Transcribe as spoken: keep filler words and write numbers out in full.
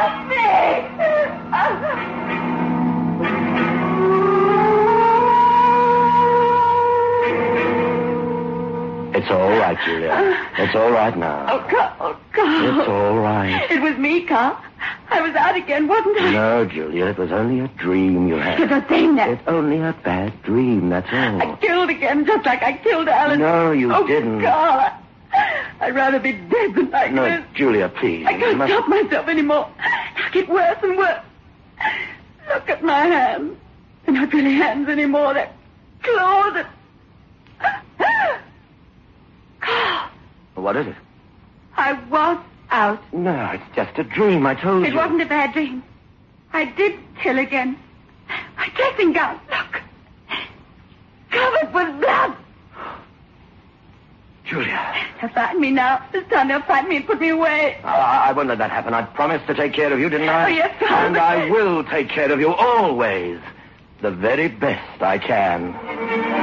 Help me! It's all right, Julia. It's all right now. Oh, Carl. Oh, Carl. It's all right. It was me, Carl. I was out again, wasn't I? No, Julia, it was only a dream you had. You're not saying that. It's only a bad dream, that's all. I killed again, just like I killed Alan. No, you oh, didn't. Carl, I, I'd rather be dead than like No, this. Julia, please. I can't must... stop myself anymore. I get worse and worse. Look at my hands. They're not really hands anymore. They're claws. And... Carl. What is it? I was out. No, it's just a dream, I told It you. wasn't a bad dream. I did kill again. My dressing gown, look. Covered with blood. Julia. They'll find me now. This time they'll find me and put me away. I, I won't let that happen. I promised to take care of you, didn't I? Oh, yes, Father. And I will take care of you always. The very best I can.